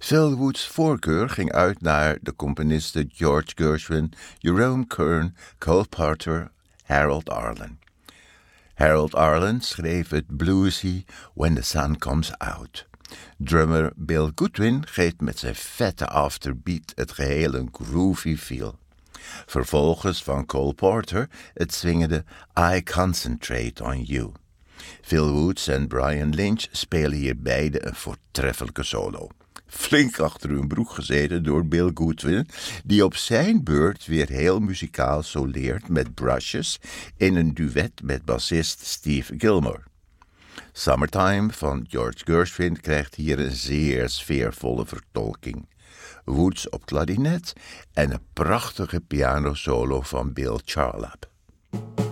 Phil Woods' voorkeur ging uit naar de componisten George Gershwin, Jerome Kern, Cole Porter, Harold Arlen. Harold Arlen schreef het bluesy When the Sun Comes Out. Drummer Bill Goodwin geeft met zijn vette afterbeat het geheel een groovy feel. Vervolgens van Cole Porter het zwingende I Concentrate on You. Phil Woods en Brian Lynch spelen hier beide een voortreffelijke solo. Flink achter hun broek gezeten door Bill Goodwin, die op zijn beurt weer heel muzikaal soleert met brushes in een duet met bassist Steve Gilmore. Summertime van George Gershwin krijgt hier een zeer sfeervolle vertolking. Woods op klarinet en een prachtige pianosolo van Bill Charlap.